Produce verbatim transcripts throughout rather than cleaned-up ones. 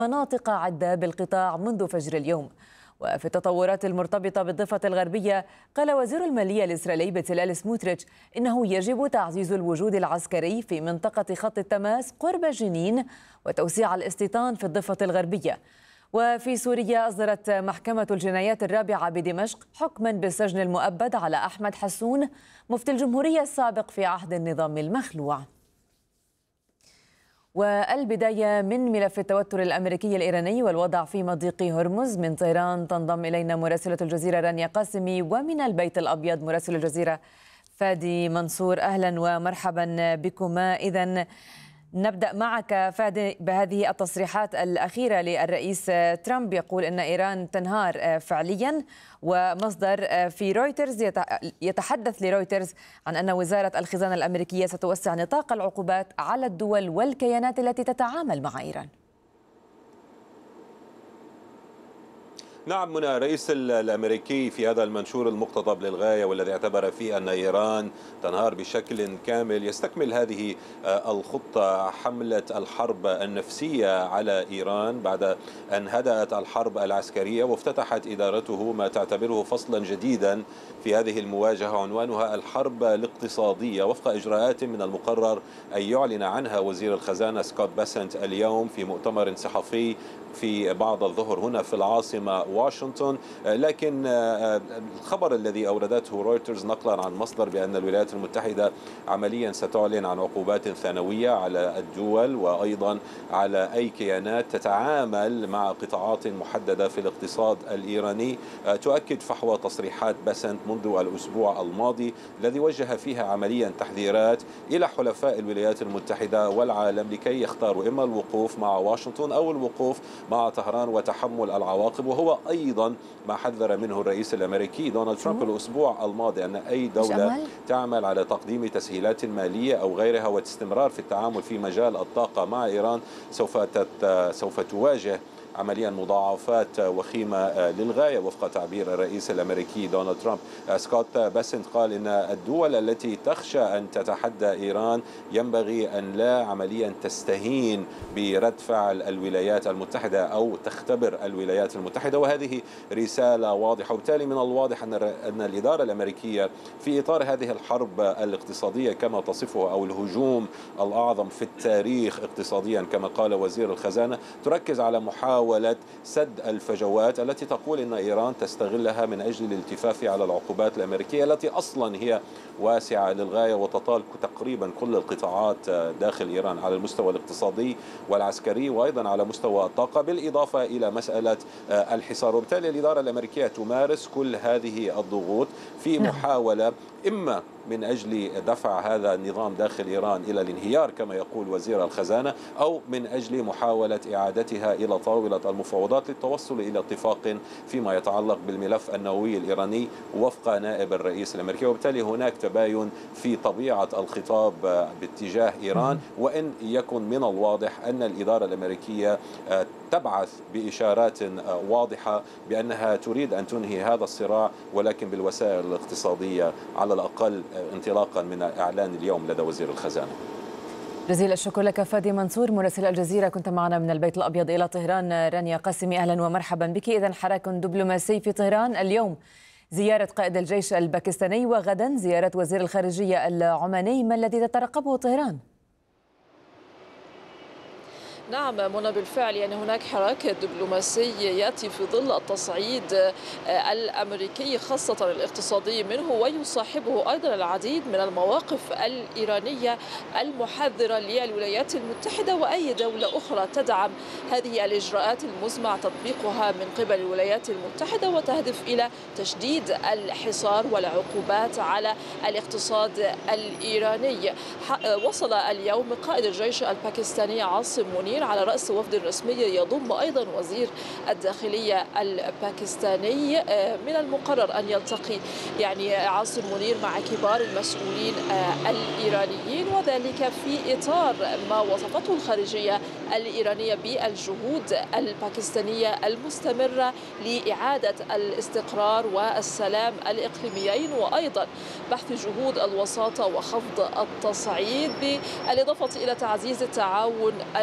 مناطق عدة بالقطاع منذ فجر اليوم. وفي التطورات المرتبطة بالضفة الغربية، قال وزير المالية الإسرائيلي بتساليل سموتريتش إنه يجب تعزيز الوجود العسكري في منطقة خط التماس قرب جنين وتوسيع الاستيطان في الضفة الغربية. وفي سوريا أصدرت محكمة الجنايات الرابعة بدمشق حكما بالسجن المؤبد على أحمد حسون مفتي الجمهورية السابق في عهد النظام المخلوع. والبداية من ملف التوتر الأمريكي الإيراني والوضع في مضيق هرمز. من طهران تنضم إلينا مراسلة الجزيرة رانيا قاسمي، ومن البيت الأبيض مراسل الجزيرة فادي منصور. أهلا ومرحبا بكما. إذن نبدأ معك فادي بهذه التصريحات الأخيرة للرئيس ترامب، يقول أن إيران تنهار فعليا، ومصدر في رويترز يتحدث لرويترز عن أن وزارة الخزانة الأمريكية ستوسع نطاق العقوبات على الدول والكيانات التي تتعامل مع إيران. نعم منى، الرئيس الأمريكي في هذا المنشور المقتضب للغاية والذي اعتبر فيه أن إيران تنهار بشكل كامل يستكمل هذه الخطة، حملة الحرب النفسية على إيران بعد أن هدأت الحرب العسكرية وافتتحت إدارته ما تعتبره فصلا جديدا في هذه المواجهة عنوانها الحرب الاقتصادية، وفق إجراءات من المقرر أن يعلن عنها وزير الخزانة سكوت بيسنت اليوم في مؤتمر صحفي في بعض الظهر هنا في العاصمة واشنطن. لكن الخبر الذي أوردته رويترز نقلا عن مصدر بأن الولايات المتحدة عمليا ستعلن عن عقوبات ثانوية على الدول وأيضا على أي كيانات تتعامل مع قطاعات محددة في الاقتصاد الإيراني، تؤكد فحوى تصريحات بيسنت منذ الأسبوع الماضي الذي وجه فيها عمليا تحذيرات إلى حلفاء الولايات المتحدة والعالم لكي يختاروا إما الوقوف مع واشنطن أو الوقوف مع طهران وتحمل العواقب، وهو أيضا ما حذر منه الرئيس الأمريكي دونالد ترامب الأسبوع الماضي أن أي دولة تعمل على تقديم تسهيلات مالية أو غيرها واستمرار في التعامل في مجال الطاقة مع إيران سوف سوف تواجه عمليا مضاعفات وخيمة للغاية وفق تعبير الرئيس الأمريكي دونالد ترامب. سكوت بيسنت قال إن الدول التي تخشى أن تتحدى إيران ينبغي أن لا عمليا تستهين برد فعل الولايات المتحدة أو تختبر الولايات المتحدة، وهذه رسالة واضحة. وبالتالي من الواضح أن أن الإدارة الأمريكية في إطار هذه الحرب الاقتصادية كما تصفه أو الهجوم الأعظم في التاريخ اقتصاديا كما قال وزير الخزانة تركز على محاولة محاولة سد الفجوات التي تقول إن إيران تستغلها من أجل الالتفاف على العقوبات الأمريكية التي أصلا هي واسعة للغاية وتطال تقريبا كل القطاعات داخل إيران على المستوى الاقتصادي والعسكري وأيضا على مستوى الطاقة، بالإضافة إلى مسألة الحصار. وبالتالي الإدارة الأمريكية تمارس كل هذه الضغوط في محاولة إما من أجل دفع هذا النظام داخل إيران إلى الانهيار كما يقول وزير الخزانة، أو من أجل محاولة إعادتها إلى طاولة المفاوضات للتوصل إلى اتفاق فيما يتعلق بالملف النووي الإيراني وفق نائب الرئيس الأمريكي. وبالتالي هناك تباين في طبيعة الخطاب باتجاه إيران، وإن يكن من الواضح أن الإدارة الأمريكية تبعث بإشارات واضحة بأنها تريد أن تنهي هذا الصراع ولكن بالوسائل الاقتصادية على الأقل انطلاقا من إعلان اليوم لدى وزير الخزانة. جزيل الشكر لك فادي منصور مراسل الجزيرة، كنت معنا من البيت الأبيض إلى طهران. رانيا قاسمي أهلا ومرحبا بك. إذن حراك دبلوماسي في طهران اليوم، زيارة قائد الجيش الباكستاني وغدا زيارة وزير الخارجية العماني، ما الذي تترقبه طهران؟ نعم منى، بالفعل يعني هناك حراك دبلوماسي يأتي في ظل التصعيد الأمريكي خاصة الاقتصادي منه، ويصاحبه أيضا العديد من المواقف الإيرانية المحذرة للولايات المتحدة وأي دولة أخرى تدعم هذه الإجراءات المزمع تطبيقها من قبل الولايات المتحدة وتهدف إلى تشديد الحصار والعقوبات على الاقتصاد الإيراني. وصل اليوم قائد الجيش الباكستاني عاصم منير على رأس وفد رسمي يضم أيضا وزير الداخلية الباكستاني. من المقرر أن يلتقي يعني عاصم منير مع كبار المسؤولين الإيرانيين، وذلك في إطار ما وصفته الخارجية الإيرانية بالجهود الباكستانية المستمرة لإعادة الاستقرار والسلام الإقليميين، وأيضا بحث جهود الوساطة وخفض التصعيد، بالإضافة إلى تعزيز التعاون المشترك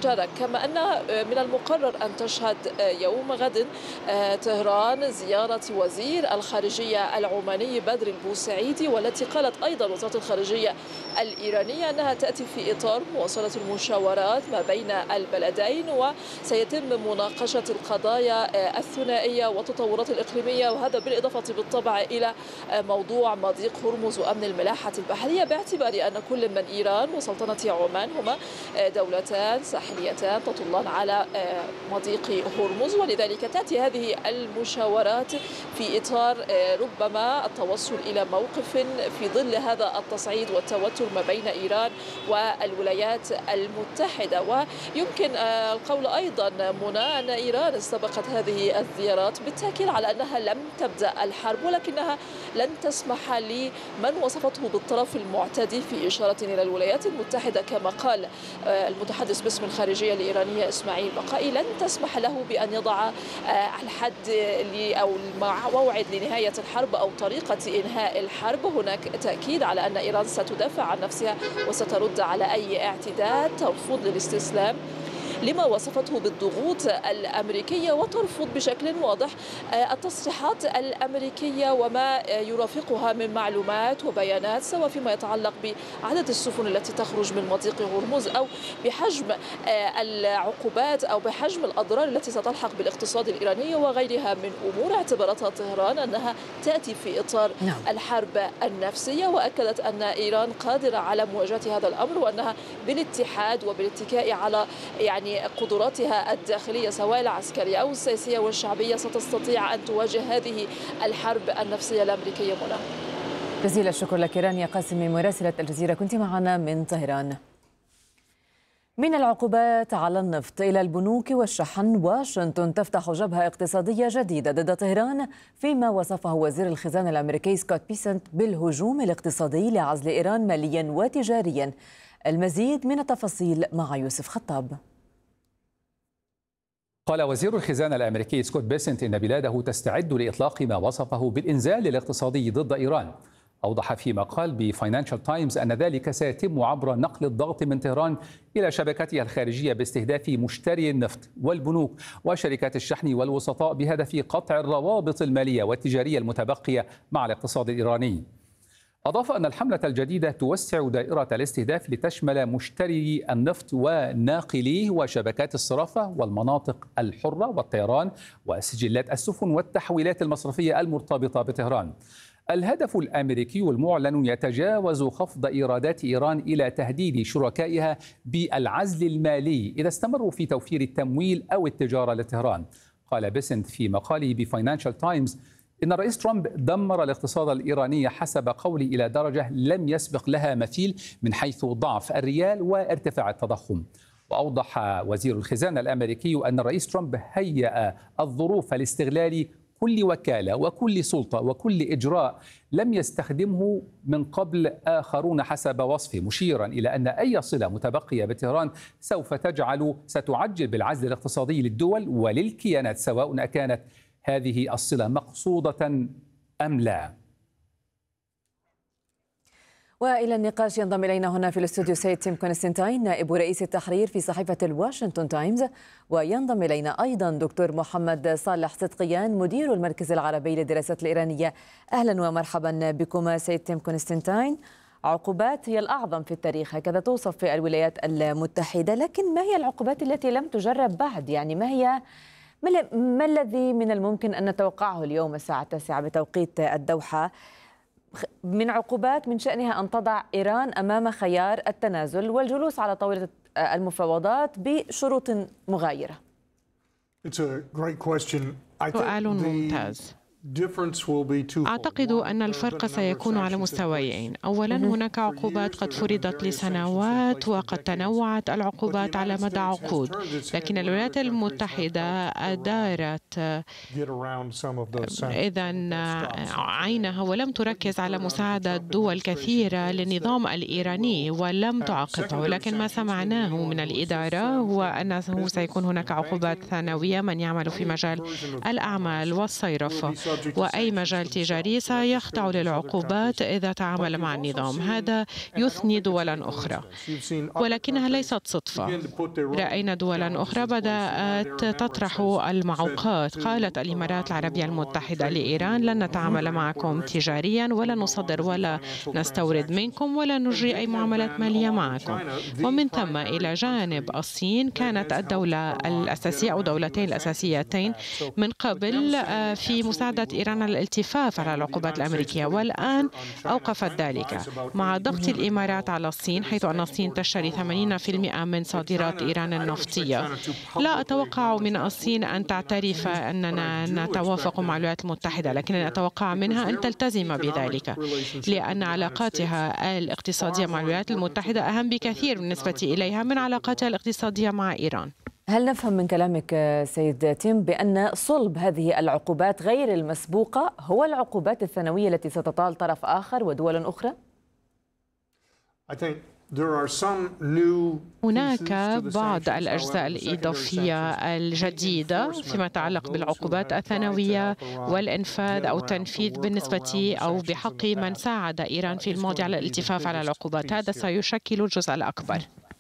مشترك. كما أن من المقرر أن تشهد يوم غد طهران زيارة وزير الخارجية العماني بدر البوسعيدي، والتي قالت أيضا وزارة الخارجية الإيرانية أنها تأتي في إطار مواصلة المشاورات ما بين البلدين، وسيتم مناقشة القضايا الثنائية والتطورات الإقليمية، وهذا بالإضافة بالطبع إلى موضوع مضيق هرمز وأمن الملاحة البحرية، باعتبار أن كل من إيران وسلطنة عمان هما دولتان ساحليتان تطلان على مضيق هرمز. ولذلك تأتي هذه المشاورات في إطار ربما التوصل إلى موقف في ظل هذا التصعيد والتوتر ما بين إيران والولايات المتحدة. ويمكن القول أيضا منى أن إيران استبقت هذه الزيارات بالتأكيد على أنها لم تبدأ الحرب، ولكنها لن تسمح لمن وصفته بالطرف المعتدي، في إشارة إلى الولايات المتحدة كما قال المتحدث باسم الخارجية الإيرانية إسماعيل بقائي، لن تسمح له بأن يضع الحد أو موعد لنهاية الحرب أو طريقة إنهاء الحرب. هناك تأكيد على أن إيران ستدافع عن نفسها وسترد على أي اعتداء، ترفض للاستسلام لما وصفته بالضغوط الأمريكية، وترفض بشكل واضح التصريحات الأمريكية وما يرافقها من معلومات وبيانات، سواء فيما يتعلق بعدد السفن التي تخرج من مضيق هرمز أو بحجم العقوبات أو بحجم الأضرار التي ستلحق بالاقتصاد الإيراني وغيرها من أمور. اعتبرتها طهران أنها تأتي في إطار الحرب النفسية، وأكدت أن إيران قادرة على مواجهة هذا الأمر، وأنها بالاتحاد وبالاتكاء على يعني قدراتها الداخلية سواء العسكرية أو السياسية والشعبية ستستطيع أن تواجه هذه الحرب النفسية الأمريكية. منى، جزيل الشكر لك رانيا قاسمي مراسلة الجزيرة، كنت معنا من طهران. من العقوبات على النفط إلى البنوك والشحن، واشنطن تفتح جبهة اقتصادية جديدة ضد طهران، فيما وصفه وزير الخزانة الأمريكي سكوت بيسنت بالهجوم الاقتصادي لعزل إيران ماليا وتجاريا. المزيد من التفاصيل مع يوسف خطاب. قال وزير الخزانة الأمريكي سكوت بيسنت إن بلاده تستعد لإطلاق ما وصفه بالإنزال الاقتصادي ضد إيران. أوضح في مقال بفاينانشال تايمز أن ذلك سيتم عبر نقل الضغط من طهران إلى شبكتها الخارجية باستهداف مشتري النفط والبنوك وشركات الشحن والوسطاء، بهدف قطع الروابط المالية والتجارية المتبقية مع الاقتصاد الإيراني. أضاف أن الحملة الجديدة توسع دائرة الاستهداف لتشمل مشتري النفط وناقليه وشبكات الصرافة والمناطق الحرة والطيران وسجلات السفن والتحويلات المصرفية المرتبطة بطهران. الهدف الأمريكي المعلن يتجاوز خفض إيرادات إيران إلى تهديد شركائها بالعزل المالي إذا استمروا في توفير التمويل أو التجارة لطهران. قال بيسنت في مقاله بفاينانشال تايمز إن الرئيس ترامب دمر الاقتصاد الإيراني حسب قولي إلى درجة لم يسبق لها مثيل من حيث ضعف الريال وارتفاع التضخم. وأوضح وزير الخزانة الأمريكي أن الرئيس ترامب هيأ الظروف لاستغلال كل وكالة وكل سلطة وكل إجراء لم يستخدمه من قبل آخرون حسب وصفه، مشيرا إلى أن أي صلة متبقية بطهران سوف تجعل ستعجل بالعزل الاقتصادي للدول وللكيانات، سواء كانت هذه الصلة مقصودة أم لا. وإلى النقاش ينضم إلينا هنا في الاستوديو سيد تيم كونستانتين، نائب رئيس التحرير في صحيفة الواشنطن تايمز، وينضم إلينا أيضا دكتور محمد صالح صدقيان مدير المركز العربي للدراسات الإيرانية. أهلا ومرحبا بكم سيد تيم كونستانتين. عقوبات هي الأعظم في التاريخ، هكذا توصف في الولايات المتحدة، لكن ما هي العقوبات التي لم تجرب بعد؟ يعني ما هي ما الذي من الممكن أن نتوقعه اليوم الساعة التاسعة بتوقيت الدوحة من عقوبات من شأنها أن تضع إيران أمام خيار التنازل والجلوس على طاولة المفاوضات بشروط مغايرة؟ سؤال ممتاز. أعتقد أن الفرق سيكون على مستويين. أولا، هناك عقوبات قد فرضت لسنوات وقد تنوعت العقوبات على مدى عقود، لكن الولايات المتحدة أدارت إذن عينها ولم تركز على مساعدة دول كثيرة للنظام الإيراني ولم تعاقبه. لكن ما سمعناه من الإدارة هو أنه سيكون هناك عقوبات ثانوية من يعمل في مجال الأعمال والصيرفة. وأي مجال تجاري سيخضع للعقوبات إذا تعامل مع النظام. هذا يثني دولا أخرى، ولكنها ليست صدفة. رأينا دولا أخرى بدأت تطرح المعوقات. قالت الإمارات العربية المتحدة لإيران: لن نتعامل معكم تجاريا، ولا نصدر ولا نستورد منكم، ولا نجري أي معاملات مالية معكم. ومن ثم إلى جانب الصين كانت الدولة الأساسية أو دولتين الأساسيتين من قبل في مساعدة إيران على الالتفاف على العقوبات الأمريكية، والآن أوقفت ذلك مع ضغط الإمارات على الصين، حيث أن الصين تشتري ثمانين بالمئة من صادرات إيران النفطية. لا أتوقع من الصين أن تعترف أننا نتوافق مع الولايات المتحدة، لكنني أتوقع منها أن تلتزم بذلك، لأن علاقاتها الاقتصادية مع الولايات المتحدة أهم بكثير بالنسبة إليها من علاقاتها الاقتصادية مع إيران. هل نفهم من كلامك سيد تيم بأن صلب هذه العقوبات غير المسبوقة هو العقوبات الثانوية التي ستطال طرف آخر ودول أخرى؟ هناك بعض الأجزاء الإضافية الجديدة فيما يتعلق بالعقوبات الثانوية والإنفاذ أو التنفيذ بالنسبة أو بحق من ساعد إيران في الماضي على الالتفاف على العقوبات. هذا سيشكل الجزء الأكبر.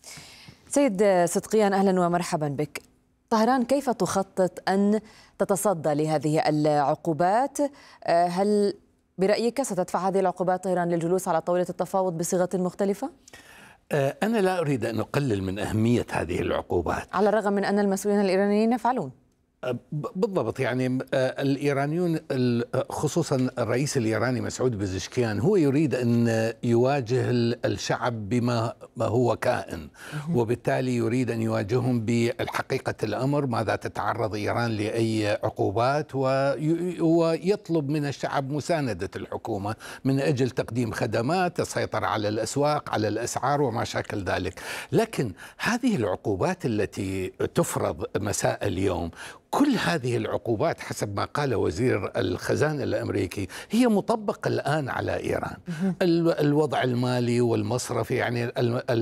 سيد صدقيان، أهلا ومرحبا بك. طهران كيف تخطط أن تتصدى لهذه العقوبات؟ هل برأيك ستدفع هذه العقوبات طهران للجلوس على طاولة التفاوض بصيغة مختلفة؟ أنا لا أريد أن أقلل من أهمية هذه العقوبات، على الرغم من أن المسؤولين الإيرانيين يفعلون. بالضبط، يعني الإيرانيون خصوصا الرئيس الإيراني مسعود بزشكيان هو يريد أن يواجه الشعب بما هو كائن، وبالتالي يريد أن يواجههم بالحقيقة الأمر ماذا تتعرض إيران لأي عقوبات، ويطلب من الشعب مساندة الحكومة من أجل تقديم خدمات، السيطرة على الأسواق، على الأسعار وما شاكل ذلك. لكن هذه العقوبات التي تفرض مساء اليوم، كل هذه العقوبات حسب ما قال وزير الخزانة الأمريكي هي مطبقة الآن على إيران. الوضع المالي والمصرفي، يعني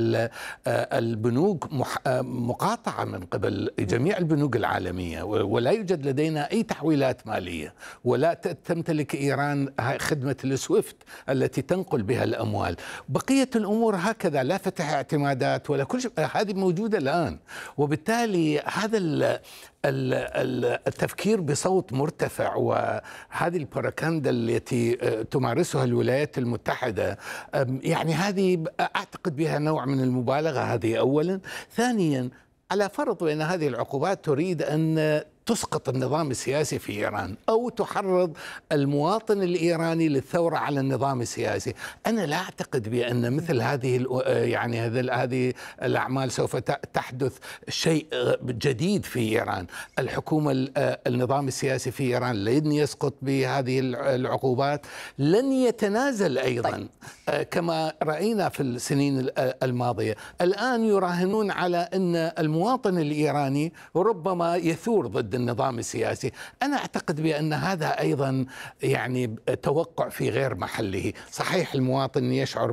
البنوك مقاطعة من قبل جميع البنوك العالمية، ولا يوجد لدينا أي تحويلات مالية، ولا تمتلك إيران خدمة السويفت التي تنقل بها الأموال. بقية الأمور هكذا، لا فتح اعتمادات ولا كل شيء، هذه موجودة الآن. وبالتالي هذا التفكير بصوت مرتفع وهذه البروباغندا التي تمارسها الولايات المتحدة، يعني هذه أعتقد بها نوع من المبالغة. هذه أولا. ثانيا، على فرض بأن هذه العقوبات تريد أن تسقط النظام السياسي في إيران أو تحرض المواطن الإيراني للثورة على النظام السياسي، أنا لا أعتقد بأن مثل هذه يعني هذه الأعمال سوف تحدث شيء جديد في إيران. الحكومة النظام السياسي في إيران لن يسقط بهذه العقوبات، لن يتنازل أيضا كما رأينا في السنين الماضية. الآن يراهنون على أن المواطن الإيراني ربما يثور ضد النظام السياسي. أنا أعتقد بأن هذا أيضا يعني توقع في غير محله. صحيح المواطن يشعر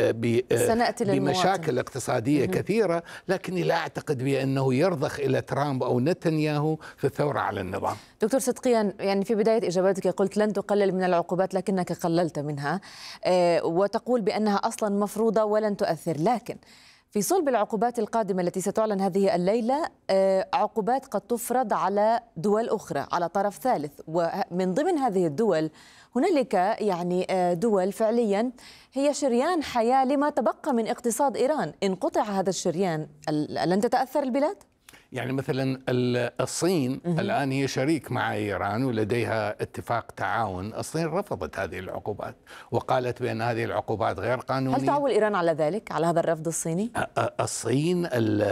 بمشاكل اقتصادية كثيرة، لكني لا أعتقد بأنه يرضخ إلى ترامب أو نتنياهو في الثورة على النظام. دكتور صدقيان، يعني في بداية إجاباتك قلت لن تقلل من العقوبات لكنك قللت منها، وتقول بأنها أصلا مفروضة ولن تؤثر. لكن في صلب العقوبات القادمة التي ستعلن هذه الليلة عقوبات قد تفرض على دول أخرى، على طرف ثالث، ومن ضمن هذه الدول هنالك يعني دول فعليا هي شريان حياة لما تبقى من اقتصاد إيران. إن قطع هذا الشريان لن تتأثر البلاد؟ يعني مثلا الصين الآن هي شريك مع إيران ولديها اتفاق تعاون. الصين رفضت هذه العقوبات وقالت بأن هذه العقوبات غير قانونية. هل تعول إيران على ذلك، على هذا الرفض الصيني؟ الصين،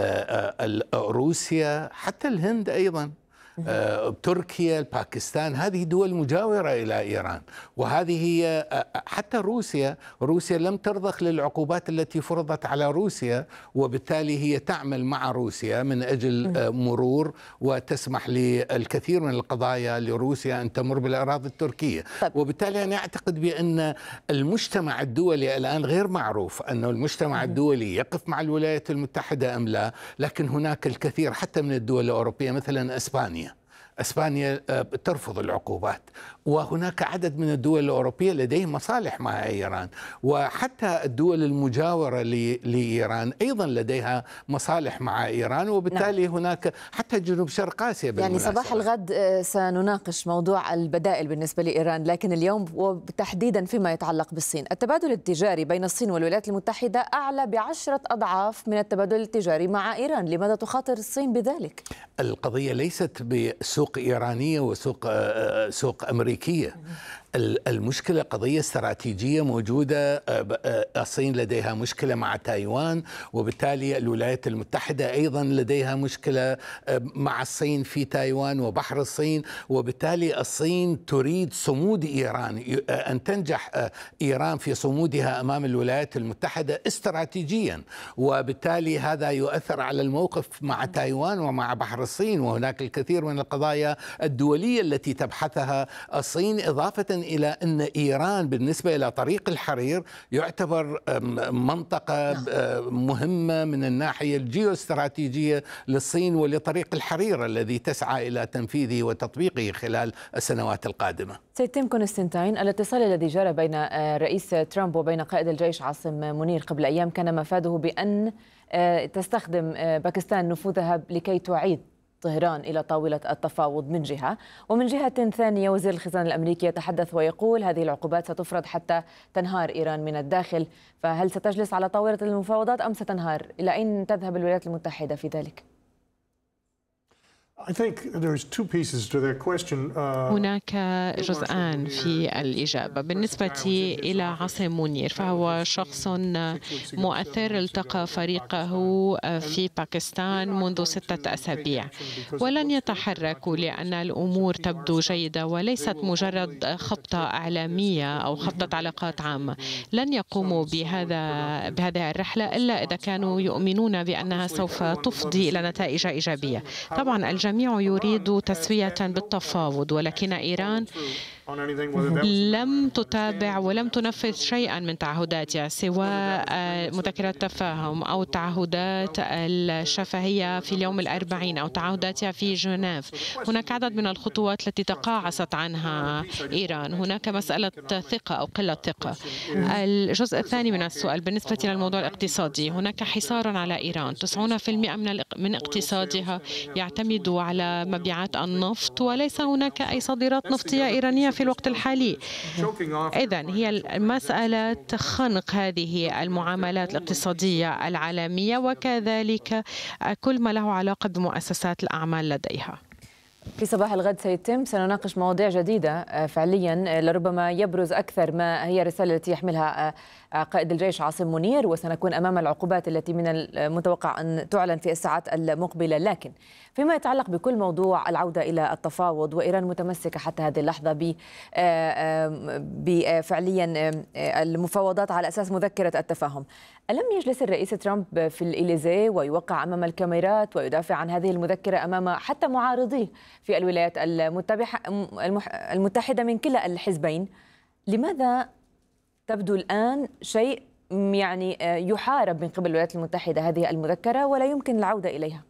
روسيا، حتى الهند أيضا، تركيا، باكستان، هذه دول مجاورة إلى إيران. وهذه هي حتى روسيا روسيا لم ترضخ للعقوبات التي فرضت على روسيا، وبالتالي هي تعمل مع روسيا من أجل مرور وتسمح للكثير من القضايا لروسيا أن تمر بالأراضي التركية. طيب. وبالتالي أنا أعتقد بأن المجتمع الدولي الآن غير معروف أنه المجتمع الدولي يقف مع الولايات المتحدة أم لا، لكن هناك الكثير حتى من الدول الأوروبية مثلا أسبانيا إسبانيا ترفض العقوبات، وهناك عدد من الدول الأوروبية لديهم مصالح مع إيران، وحتى الدول المجاورة لإيران أيضا لديها مصالح مع إيران، وبالتالي نعم. هناك حتى جنوب شرق آسيا يعني صباح الغد سنناقش موضوع البدائل بالنسبة لإيران، لكن اليوم وتحديدا فيما يتعلق بالصين، التبادل التجاري بين الصين والولايات المتحدة أعلى بعشرة أضعاف من التبادل التجاري مع إيران. لماذا تخاطر الصين بذلك؟ القضية ليست بسوق إيرانية وسوق سوق أمريكية. المشكلة قضية استراتيجية موجودة. الصين لديها مشكلة مع تايوان، وبالتالي الولايات المتحدة أيضا لديها مشكلة مع الصين في تايوان وبحر الصين، وبالتالي الصين تريد صمود إيران، أن تنجح إيران في صمودها أمام الولايات المتحدة استراتيجيا، وبالتالي هذا يؤثر على الموقف مع تايوان ومع بحر الصين. وهناك الكثير من القضايا الدولية التي تبحثها الصين، إضافة إلى أن إيران بالنسبة إلى طريق الحرير يعتبر منطقة مهمة من الناحية الجيوستراتيجية للصين ولطريق الحرير الذي تسعى إلى تنفيذه وتطبيقه خلال السنوات القادمة. سيد تيم كونستانتين، الاتصال الذي جرى بين رئيس ترامب وبين قائد الجيش عاصم منير قبل أيام كان مفاده بأن تستخدم باكستان نفوذها لكي تعيد طهران إلى طاولة التفاوض من جهة، ومن جهة ثانية وزير الخزانة الأمريكي يتحدث ويقول هذه العقوبات ستفرض حتى تنهار إيران من الداخل. فهل ستجلس على طاولة المفاوضات أم ستنهار؟ إلى أين تذهب الولايات المتحدة في ذلك؟ هناك جزءان في الإجابة. بالنسبة إلى عاصم منير فهو شخص مؤثر، التقى فريقه في باكستان منذ ستة أسابيع ولن يتحركوا لأن الأمور تبدو جيدة وليست مجرد خبطة إعلامية أو خبطة علاقات عامة. لن يقوموا بهذا بهذه الرحلة إلا إذا كانوا يؤمنون بأنها سوف تفضي إلى نتائج إيجابية. طبعا الجميع يريد تسوية بالتفاوض، ولكن إيران لم تتابع ولم تنفذ شيئا من تعهداتها سواء مذكرة تفاهم أو تعهدات الشفهية في اليوم الأربعين أو تعهداتها في جنيف. هناك عدد من الخطوات التي تقاعست عنها إيران. هناك مسألة ثقة أو قلة ثقة. الجزء الثاني من السؤال بالنسبة للموضوع الاقتصادي، هناك حصار على إيران. تسعين بالمئة من من اقتصادها يعتمد على مبيعات النفط، وليس هناك أي صادرات نفطية إيرانية في الوقت الحالي. إذن هي مسألة خنق هذه المعاملات الاقتصادية العالمية وكذلك كل ما له علاقة بمؤسسات الأعمال لديها. في صباح الغد سيد تيم سنناقش مواضيع جديدة فعليا، لربما يبرز أكثر ما هي الرسالة التي يحملها قائد الجيش عاصم منير، وسنكون أمام العقوبات التي من المتوقع أن تعلن في الساعات المقبلة. لكن فيما يتعلق بكل موضوع العودة إلى التفاوض، وإيران متمسكة حتى هذه اللحظة بفعليا المفاوضات على أساس مذكرة التفاهم، ألم يجلس الرئيس ترامب في الإليزيه ويوقع أمام الكاميرات ويدافع عن هذه المذكرة أمام حتى معارضيه في الولايات المتحدة من كلا الحزبين؟ لماذا تبدو الآن شيء يعني يحارب من قبل الولايات المتحدة هذه المذكرة ولا يمكن العودة إليها؟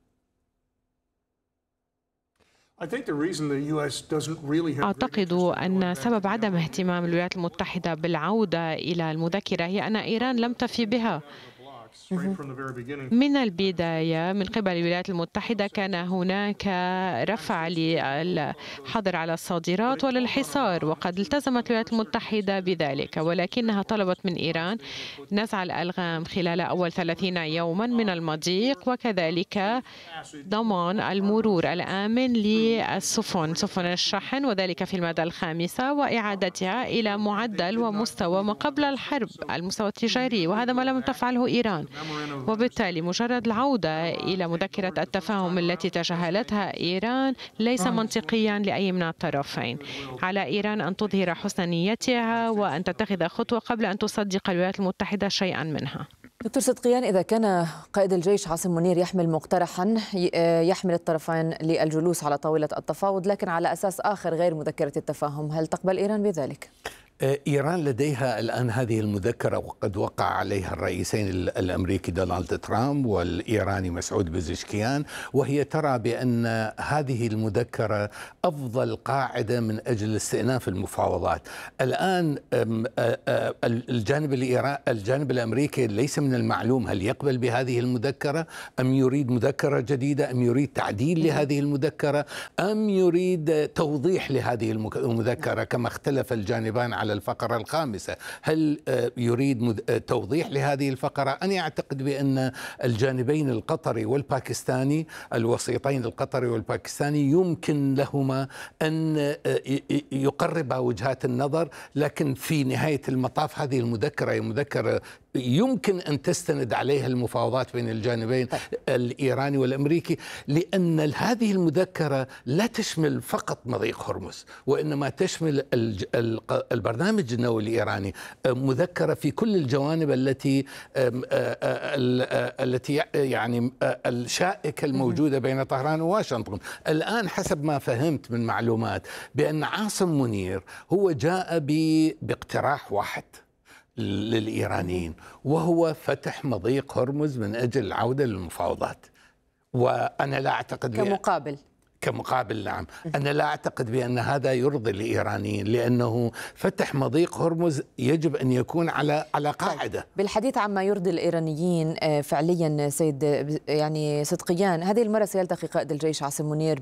أعتقد أن سبب عدم اهتمام الولايات المتحدة بالعودة إلى المذكرة هي أن إيران لم تفي بها. من البداية من قبل الولايات المتحدة كان هناك رفع للحظر على الصادرات وللحصار، وقد التزمت الولايات المتحدة بذلك، ولكنها طلبت من إيران نزع الألغام خلال أول ثلاثين يوما من المضيق، وكذلك ضمان المرور الآمن للسفن سفن الشحن، وذلك في المادة الخامسة، وإعادتها إلى معدل ومستوى ما قبل الحرب، المستوى التجاري، وهذا ما لم تفعله إيران. وبالتالي مجرد العودة إلى مذكرة التفاهم التي تجاهلتها إيران ليس منطقيا لأي من الطرفين. على إيران أن تظهر حسن نيتها وأن تتخذ خطوة قبل أن تصدق الولايات المتحدة شيئا منها. دكتور صدقيان، إذا كان قائد الجيش عاصم منير يحمل مقترحا يحمل الطرفين للجلوس على طاولة التفاوض لكن على أساس آخر غير مذكرة التفاهم، هل تقبل إيران بذلك؟ إيران لديها الآن هذه المذكرة وقد وقع عليها الرئيسين الأمريكي دونالد ترامب والإيراني مسعود بزشكيان، وهي ترى بأن هذه المذكرة أفضل قاعدة من أجل استئناف المفاوضات. الآن الجانب الإيراني الجانب الأمريكي ليس من المعلوم هل يقبل بهذه المذكرة أم يريد مذكرة جديدة، أم يريد تعديل لهذه المذكرة، أم يريد توضيح لهذه المذكرة كما اختلف الجانبان على الفقرة الخامسة. هل يريد توضيح لهذه الفقرة؟ أنا أعتقد بأن الجانبين القطري والباكستاني، الوسيطين القطري والباكستاني، يمكن لهما أن يقربا وجهات النظر، لكن في نهاية المطاف هذه المذكرة هي مذكرة يمكن أن تستند عليها المفاوضات بين الجانبين الإيراني والأمريكي، لأن هذه المذكرة لا تشمل فقط مضيق هرمز، وإنما تشمل البرنامج النووي الإيراني، مذكرة في كل الجوانب التي التي يعني الشائكة الموجودة بين طهران وواشنطن. الآن حسب ما فهمت من معلومات بأن عاصم منير هو جاء باقتراح واحد للإيرانيين، وهو فتح مضيق هرمز من أجل العودة للمفاوضات. وأنا لا أعتقد كمقابل كمقابل نعم، أنا لا أعتقد بأن هذا يرضي الإيرانيين، لأنه فتح مضيق هرمز يجب أن يكون على على قاعدة. بالحديث عما يرضي الإيرانيين فعليا سيد يعني صدقيان، هذه المرة سيلتقي قائد الجيش عاصم منير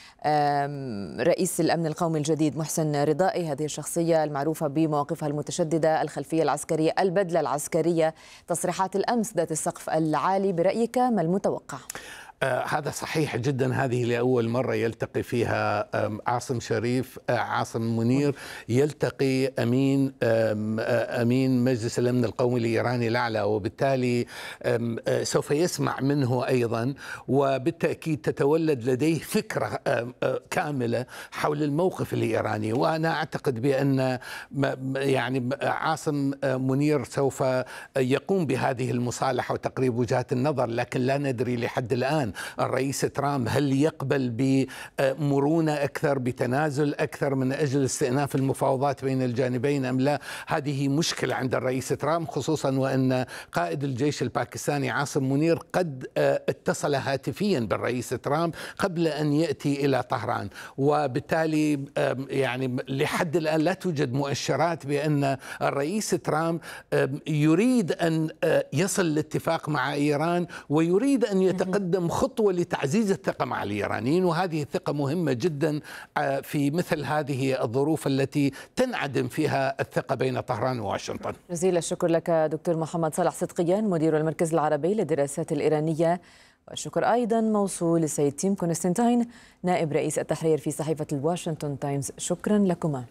برئيس الأمن القومي الجديد محسن رضائي، هذه الشخصية المعروفة بمواقفها المتشددة، الخلفية العسكرية، البدلة العسكرية، تصريحات الأمس ذات السقف العالي. برأيك ما المتوقع؟ آه هذا صحيح جدا. هذه لأول مرة يلتقي فيها عاصم شريف آه عاصم منير يلتقي أمين آه أمين مجلس الأمن القومي الإيراني الأعلى، وبالتالي آه سوف يسمع منه أيضا، وبالتأكيد تتولد لديه فكرة آه آه كاملة حول الموقف الإيراني. وأنا أعتقد بأن يعني عاصم منير سوف يقوم بهذه المصالحة وتقريب وجهات النظر، لكن لا ندري لحد الآن الرئيس ترامب هل يقبل بمرونة أكثر، بتنازل أكثر من أجل استئناف المفاوضات بين الجانبين أم لا. هذه مشكلة عند الرئيس ترامب، خصوصا وأن قائد الجيش الباكستاني عاصم منير قد اتصل هاتفيا بالرئيس ترامب قبل أن يأتي إلى طهران، وبالتالي يعني لحد الآن لا توجد مؤشرات بأن الرئيس ترامب يريد أن يصل لاتفاق مع إيران ويريد أن يتقدم خطوة لتعزيز الثقة مع الإيرانيين، وهذه الثقة مهمة جدا في مثل هذه الظروف التي تنعدم فيها الثقة بين طهران وواشنطن. جزيل الشكر لك دكتور محمد صالح صدقيان مدير المركز العربي للدراسات الإيرانية، والشكر أيضا موصول للسيد تيم كونستانتين نائب رئيس التحرير في صحيفة الواشنطن تايمز. شكرا لكما.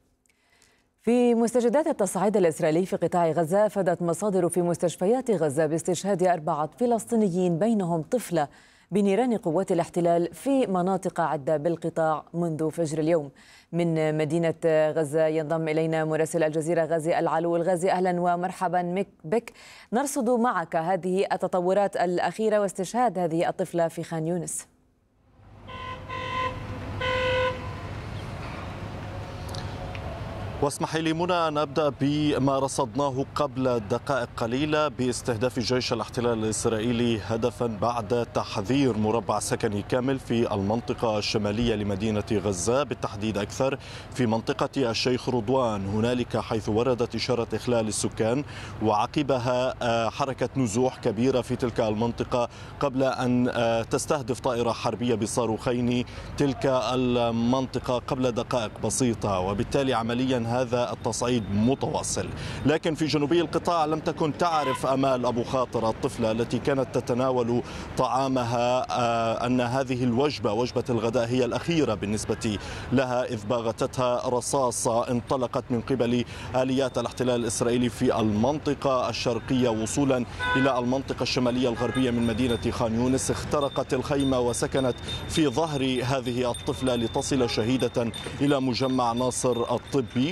في مستجدات التصعيد الإسرائيلي في قطاع غزة، أفادت مصادر في مستشفيات غزة باستشهاد أربعة فلسطينيين بينهم طفلة بنيران قوات الاحتلال في مناطق عدة بالقطاع منذ فجر اليوم. من مدينة غزة ينضم إلينا مراسل الجزيرة غازي العلو. الغازي، أهلا ومرحبا بك. نرصد معك هذه التطورات الأخيرة واستشهاد هذه الطفلة في خان يونس. واسمحي لي منى أن أبدأ بما رصدناه قبل دقائق قليلة باستهداف جيش الاحتلال الإسرائيلي هدفا بعد تحذير مربع سكني كامل في المنطقة الشمالية لمدينة غزة، بالتحديد أكثر في منطقة الشيخ رضوان، هنالك حيث وردت إشارة إخلال السكان وعقبها حركة نزوح كبيرة في تلك المنطقة قبل أن تستهدف طائرة حربية بصاروخين تلك المنطقة قبل دقائق بسيطة، وبالتالي عمليا هذا التصعيد متواصل. لكن في جنوبي القطاع لم تكن تعرف أمال أبو خاطر الطفلة التي كانت تتناول طعامها أن هذه الوجبة وجبة الغداء هي الأخيرة بالنسبة لها، إذ باغتتها رصاصة انطلقت من قبل آليات الاحتلال الإسرائيلي في المنطقة الشرقية وصولا إلى المنطقة الشمالية الغربية من مدينة خان يونس. اخترقت الخيمة وسكنت في ظهر هذه الطفلة لتصل شهيدة إلى مجمع ناصر الطبي،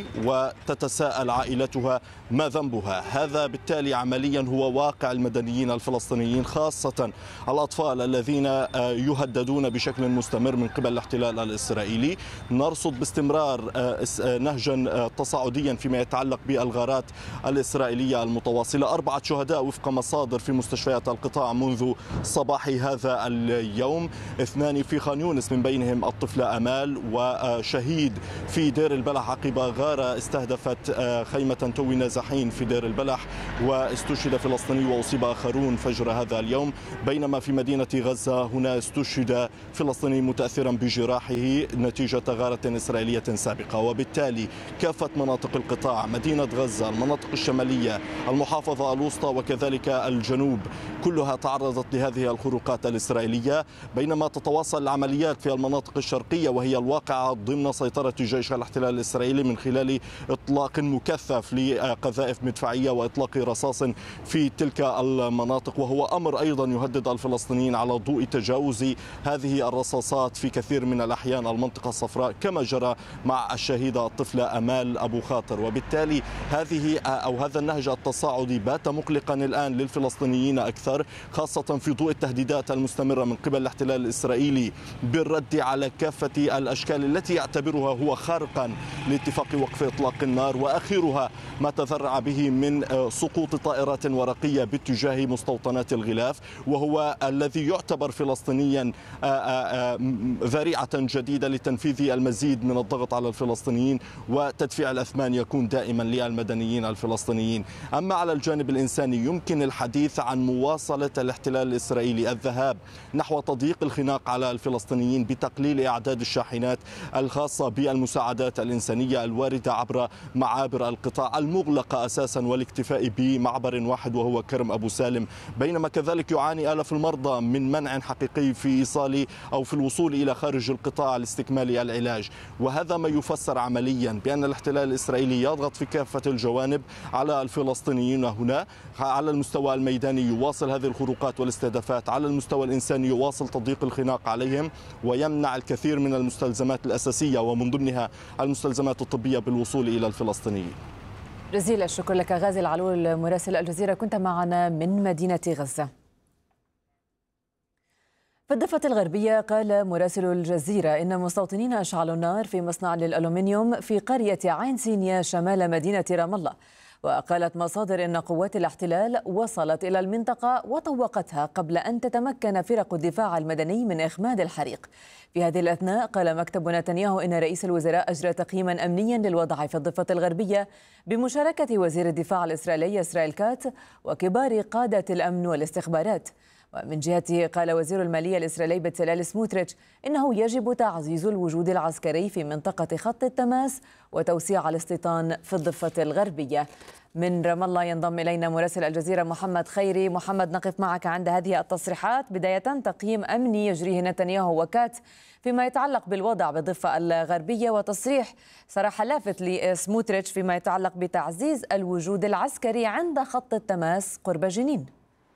وتتساءل عائلتها ما ذنبها. هذا بالتالي عمليا هو واقع المدنيين الفلسطينيين، خاصة الأطفال الذين يهددون بشكل مستمر من قبل الاحتلال الإسرائيلي. نرصد باستمرار نهجا تصاعديا فيما يتعلق بالغارات الإسرائيلية المتواصلة. أربعة شهداء وفق مصادر في مستشفيات القطاع منذ صباح هذا اليوم، اثنان في خان يونس من بينهم الطفلة أمال، وشهيد في دير البلح عقب غارة استهدفت خيمة توي نازحين في دير البلح واستشهد فلسطيني وأصيب آخرون فجر هذا اليوم. بينما في مدينة غزة هنا استشهد فلسطيني متأثرا بجراحه نتيجة غارة إسرائيلية سابقة. وبالتالي كافة مناطق القطاع، مدينة غزة، المناطق الشمالية، المحافظة الوسطى وكذلك الجنوب، كلها تعرضت لهذه الخروقات الإسرائيلية، بينما تتواصل العمليات في المناطق الشرقية وهي الواقعة ضمن سيطرة جيش الاحتلال الإسرائيلي من خلال إطلاق مكثف لقذائف مدفعية وإطلاق رصاص في تلك المناطق، وهو أمر أيضا يهدد الفلسطينيين على ضوء تجاوز هذه الرصاصات في كثير من الأحيان المنطقة الصفراء، كما جرى مع الشهيدة الطفلة أمال أبو خاطر. وبالتالي هذه أو هذا النهج التصاعدي بات مقلقا الآن للفلسطينيين أكثر، خاصة في ضوء التهديدات المستمرة من قبل الاحتلال الإسرائيلي بالرد على كافة الأشكال التي يعتبرها هو خارقا لاتفاق وقف إطلاق النار، وأخيرها ما تذرع به من سقوط طائرات ورقية باتجاه مستوطنات الغلاف، وهو الذي يعتبر فلسطينيا ذريعة جديدة لتنفيذ المزيد من الضغط على الفلسطينيين، وتدفيع الأثمان يكون دائما للمدنيين الفلسطينيين. أما على الجانب الإنساني يمكن الحديث عن مواصلة الاحتلال الإسرائيلي الذهاب نحو تضييق الخناق على الفلسطينيين بتقليل أعداد الشاحنات الخاصة بالمساعدات الإنسانية الواردة عبر معابر القطاع المغلقة أساسا، والاكتفاء بمعبر واحد وهو كرم أبو سالم، بينما كذلك يعاني آلاف المرضى من منع حقيقي في إيصال أو في الوصول إلى خارج القطاع لاستكمال العلاج. وهذا ما يفسر عمليا بأن الاحتلال الإسرائيلي يضغط في كافة الجوانب على الفلسطينيين هنا. على المستوى الميداني يواصل هذه الخروقات والاستهدافات، على المستوى الإنساني يواصل تضييق الخناق عليهم ويمنع الكثير من المستلزمات الأساسية ومن ضمنها المستلزمات الطبية بالوصول إلى الفلسطينيين. جزيل الشكر لك غازي العلول مراسل الجزيرة، كنت معنا من مدينة غزة. في الضفة الغربية قال مراسل الجزيرة إن مستوطنين أشعلوا النار في مصنع للألومنيوم في قرية عين سينيا شمال مدينة رام الله. وقالت مصادر إن قوات الاحتلال وصلت إلى المنطقة وطوقتها قبل أن تتمكن فرق الدفاع المدني من إخماد الحريق. في هذه الأثناء قال مكتب نتنياهو إن رئيس الوزراء أجرى تقييما أمنيا للوضع في الضفة الغربية بمشاركة وزير الدفاع الإسرائيلي إسرائيل كاتس وكبار قادة الأمن والاستخبارات. ومن جهته قال وزير المالية الإسرائيلي بتساليل سموتريتش إنه يجب تعزيز الوجود العسكري في منطقة خط التماس وتوسيع الاستيطان في الضفة الغربية. من رام الله ينضم إلينا مراسل الجزيرة محمد خيري. محمد، نقف معك عند هذه التصريحات. بداية تقييم أمني يجريه نتنياهو وكاتس فيما يتعلق بالوضع بالضفة الغربية، وتصريح صراحة لافت لسموتريتش فيما يتعلق بتعزيز الوجود العسكري عند خط التماس قرب جنين.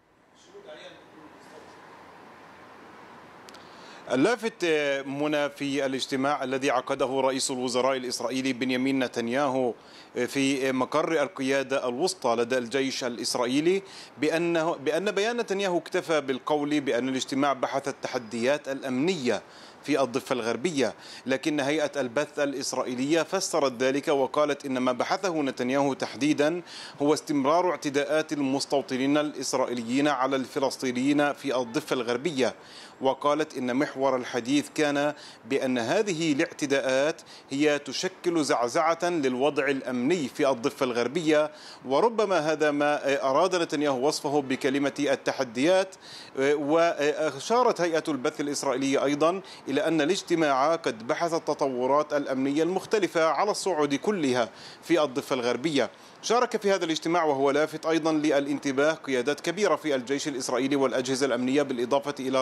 اللافت منى في الاجتماع الذي عقده رئيس الوزراء الإسرائيلي بنيامين نتنياهو في مقر القيادة الوسطى لدى الجيش الإسرائيلي بأنه بأن بيان نتنياهو اكتفى بالقول بأن الاجتماع بحث التحديات الأمنية في الضفة الغربية، لكن هيئة البث الإسرائيلية فسرت ذلك وقالت إن ما بحثه نتنياهو تحديدا هو استمرار اعتداءات المستوطنين الإسرائيليين على الفلسطينيين في الضفة الغربية. وقالت إن محور الحديث كان بأن هذه الاعتداءات هي تشكل زعزعة للوضع الأمني في الضفة الغربية، وربما هذا ما أراد نتنياهو وصفه بكلمة التحديات. وأشارت هيئة البث الإسرائيلية أيضا إلى أن الاجتماع قد بحث التطورات الأمنية المختلفة على الصعود كلها في الضفة الغربية. شارك في هذا الاجتماع وهو لافت أيضا للانتباه قيادات كبيرة في الجيش الإسرائيلي والأجهزة الأمنية بالإضافة إلى رئيس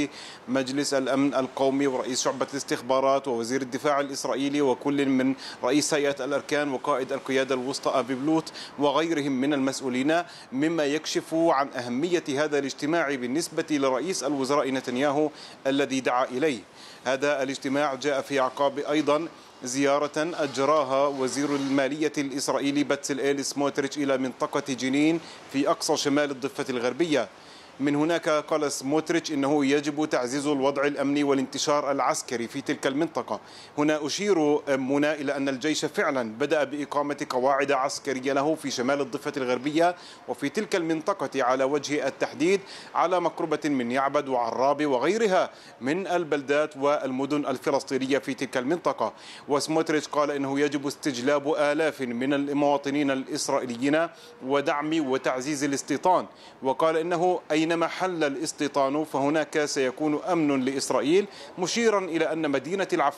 مجلس الأمن القومي ورئيس شعبة الاستخبارات ووزير الدفاع الإسرائيلي وكل من رئيس هيئة الأركان وقائد القيادة الوسطى أبي بلوت وغيرهم من المسؤولين، مما يكشف عن أهمية هذا الاجتماع بالنسبة لرئيس الوزراء نتنياهو الذي دعا إليه. هذا الاجتماع جاء في أعقاب أيضا زيارة أجراها وزير المالية الإسرائيلي بتسلئيل سموتريتش إلى منطقة جنين في أقصى شمال الضفة الغربية. من هناك قال سموتريتش إنه يجب تعزيز الوضع الأمني والانتشار العسكري في تلك المنطقة. هنا أشير منى إلى أن الجيش فعلا بدأ بإقامة قواعد عسكرية له في شمال الضفة الغربية وفي تلك المنطقة على وجه التحديد على مقربة من يعبد وعرابي وغيرها من البلدات والمدن الفلسطينية في تلك المنطقة. وسموتريتش قال إنه يجب استجلاب آلاف من المواطنين الإسرائيليين ودعم وتعزيز الاستيطان، وقال إنه أين أينما حل الاستيطان فهناك سيكون أمن لإسرائيل، مشيرا إلى أن مدينة العفريت